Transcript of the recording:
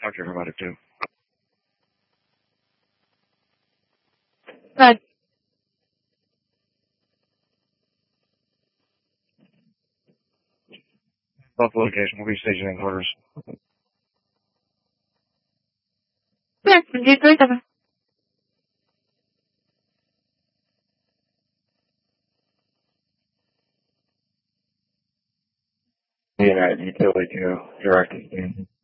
Talk to her about it too. Good. Both locations will be stationed in quarters. Yes, G37. Yeah, utility to direct.